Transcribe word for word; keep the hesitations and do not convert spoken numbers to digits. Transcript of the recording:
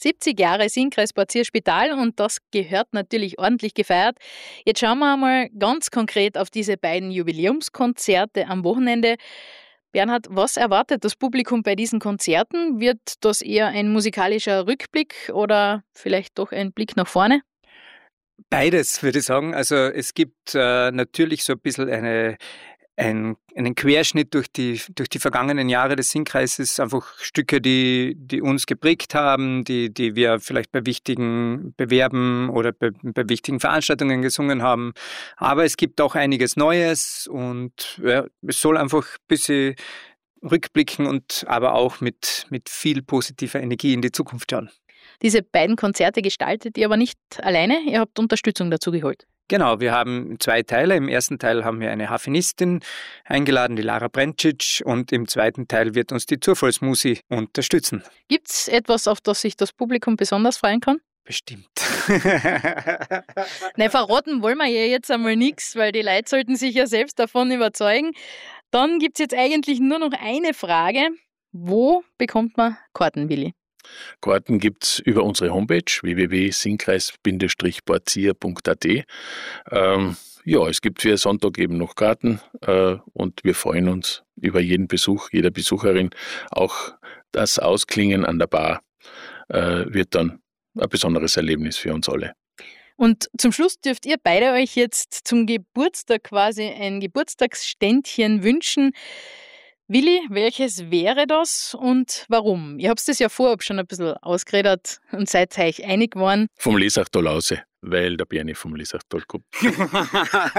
siebzig Jahre Singkreis Bad Spital und das gehört natürlich ordentlich gefeiert. Jetzt schauen wir einmal ganz konkret auf diese beiden Jubiläumskonzerte am Wochenende. Bernhard, was erwartet das Publikum bei diesen Konzerten? Wird das eher ein musikalischer Rückblick oder vielleicht doch ein Blick nach vorne? Beides, würde ich sagen. Also es gibt äh, natürlich so ein bisschen eine, ein, einen Querschnitt durch die, durch die vergangenen Jahre des Singkreises, einfach Stücke, die, die uns geprägt haben, die, die wir vielleicht bei wichtigen Bewerben oder bei, bei wichtigen Veranstaltungen gesungen haben. Aber es gibt auch einiges Neues und ja, es soll einfach ein bisschen rückblicken und aber auch mit, mit viel positiver Energie in die Zukunft schauen. Diese beiden Konzerte gestaltet ihr aber nicht alleine, ihr habt Unterstützung dazu geholt. Genau, wir haben zwei Teile. Im ersten Teil haben wir eine Harfenistin eingeladen, die Lara Brencic, und im zweiten Teil wird uns die Zufallsmusi unterstützen. Gibt es etwas, auf das sich das Publikum besonders freuen kann? Bestimmt. Nein, verraten wollen wir ja jetzt einmal nichts, weil die Leute sollten sich ja selbst davon überzeugen. Dann gibt es jetzt eigentlich nur noch eine Frage. Wo bekommt man Karten, Willi? Karten gibt es über unsere Homepage w w w punkt singkreis Bindestrich borzia punkt a t. Ähm, ja, es gibt für Sonntag eben noch Karten äh, und wir freuen uns über jeden Besuch, jeder Besucherin. Auch das Ausklingen an der Bar äh, wird dann ein besonderes Erlebnis für uns alle. Und zum Schluss dürft ihr beide euch jetzt zum Geburtstag quasi ein Geburtstagsständchen wünschen. Willi, welches wäre das und warum? Ihr habt es ja vorab schon ein bisschen ausgeredet und seid euch einig geworden. Vom Lesachtal aus, weil der Berni vom Lesachtal kommt.